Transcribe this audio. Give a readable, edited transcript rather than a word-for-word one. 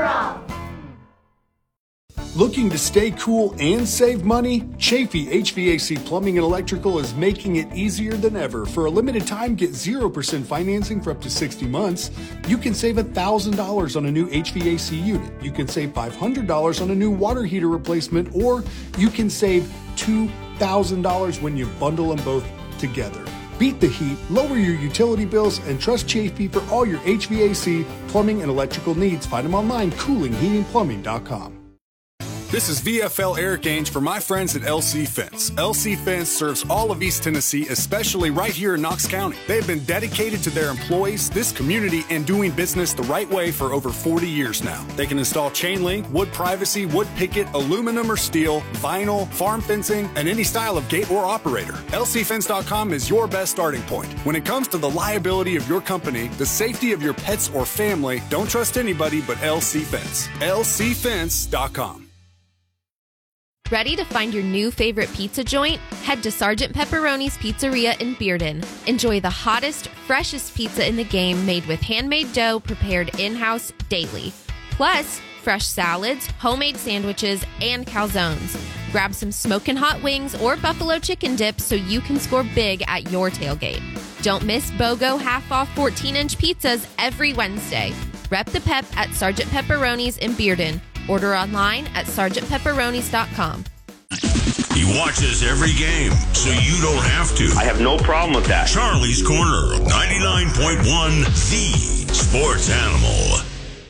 all. Looking to stay cool and save money? Chafee HVAC Plumbing and Electrical is making it easier than ever. For a limited time, get 0% financing for up to 60 months. You can save $1,000 on a new HVAC unit. You can save $500 on a new water heater replacement, or you can save $2,000 when you bundle them both together. Beat the heat, lower your utility bills, and trust Chafee for all your HVAC, plumbing, and electrical needs. Find them online, coolingheatingplumbing.com. This is VFL Eric Ainge for my friends at LC Fence. LC Fence serves all of East Tennessee, especially right here in Knox County. They have been dedicated to their employees, this community, and doing business the right way for over 40 years now. They can install chain link, wood privacy, wood picket, aluminum or steel, vinyl, farm fencing, and any style of gate or operator. LCFence.com is your best starting point. When it comes to the liability of your company, the safety of your pets or family, don't trust anybody but LC Fence. LCFence.com. Ready to find your new favorite pizza joint? Head to Sergeant Pepperoni's Pizzeria in Bearden. Enjoy the hottest, freshest pizza in the game made with handmade dough prepared in-house daily. Plus, fresh salads, homemade sandwiches, and calzones. Grab some smoking hot wings or buffalo chicken dip so you can score big at your tailgate. Don't miss BOGO half-off 14-inch pizzas every Wednesday. Rep the pep at Sergeant Pepperoni's in Bearden. Order online at sergeantpepperonis.com. He watches every game, so you don't have to. I have no problem with that. Charlie's Corner, 99.1, the Sports Animal.